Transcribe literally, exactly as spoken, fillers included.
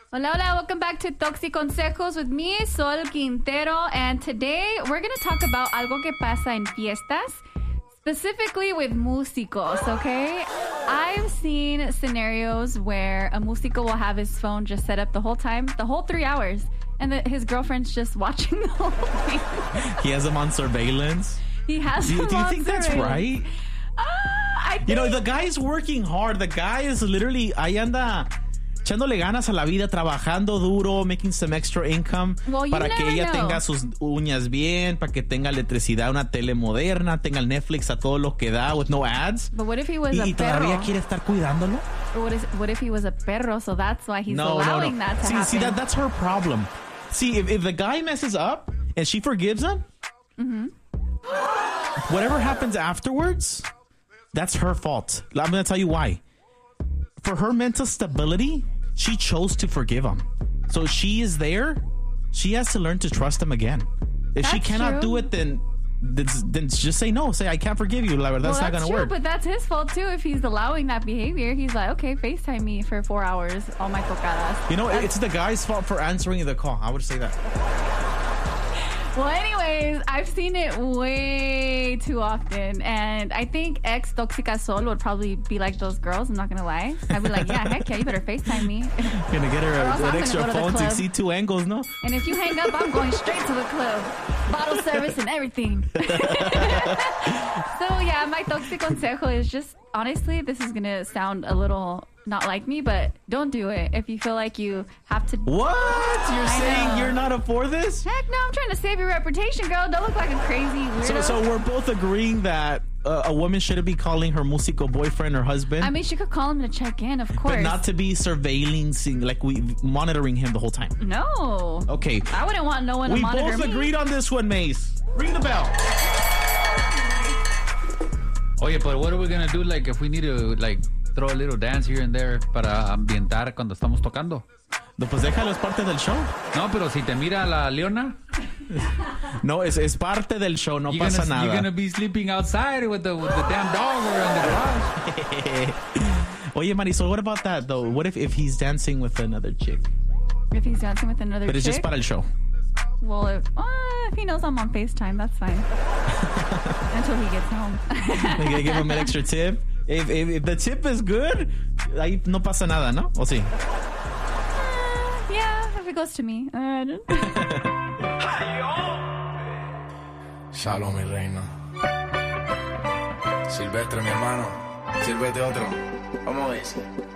Hola, hola. Welcome back to Toxi Consejos with me, Sol Quintero. And today we're going to talk about algo que pasa en fiestas, specifically with músicos, okay? I've seen scenarios where a músico will have his phone just set up the whole time, the whole three hours, and the, his girlfriend's just watching the whole thing. He has him on surveillance. He has Do you, him do you on think that's surveillance. right? Uh, I think... You know, the guy's working hard. The guy is literally, ahí anda echándole ganas a la vida, trabajando duro, making some extra income Well, you para que never ella know. tenga sus uñas bien, para que tenga electricidad, una tele moderna, tenga el Netflix a todo lo que da, with no ads. But what if he was Y, a y todavía perro? quiere estar cuidándolo. Or what, is, what if he was a perro, so that's why he's No, no, allowing no. that to see, happen? see, that, that's her problem. See, if, if the guy messes up and she forgives him, Mm-hmm. whatever happens afterwards, that's her fault. I'm going to tell you why. For her mental stability, she chose to forgive him. So she is there. She has to learn to trust him again. If she That's cannot true. do it, then, then then just say no. Say, I can't forgive you. Like, that's well, not that's going to true, work. but that's his fault too. If he's allowing that behavior, he's like, okay, FaceTime me for four hours, all my tocadas. You know, That's- it's the guy's fault for answering the call. I would say that. Well, anyways, I've seen it way too often, and I think ex Toxica Sol would probably be like those girls. I'm not gonna lie. I'd be like, yeah, heck yeah, you better FaceTime me. Gonna get her Or else a, I'm an gonna extra go to the phone to club. see two angles, no? And if you hang up, I'm going straight to the club, bottle service and everything. So yeah, my Toxic Consejo is just honestly, this is gonna sound a little not like me, but don't do it if you feel like you have to. What? You're I saying know. you're not up for this? Heck no, I'm trying to save your reputation, girl. Don't look like a crazy weirdo. So, so we're both agreeing that uh, a woman shouldn't be calling her musico boyfriend or husband, I mean, she could call him to check in, of course. but not to be surveilling, like we monitoring him the whole time. No. Okay, I wouldn't want no one we to monitor both me. agreed on this one, Mace. Ring the bell. Oye, but what are we gonna do? Like, if we need to, like, throw a little dance here and there para ambientar cuando estamos tocando. No, pues déjalo, es parte del show. No, pero si te mira la Leona, No, es, es parte del show, no you're pasa gonna, you're nada. gonna be sleeping outside with the with the damn dog or in the garage. Oye, Marisol, what about that though? What if, if he's dancing with another chick? If he's dancing with another But it's chick, just para el show. well, if, uh, if he knows I'm on FaceTime, that's fine. Until he gets home. They gotta give him an extra tip. If, if, if the tip is good, ahí no pasa nada, ¿no? ¿O sí? Uh, yeah, if it goes to me. Uh, Shalom, mi reina. Silvestre, mi hermano. Sírvete otro. Vamos a ver.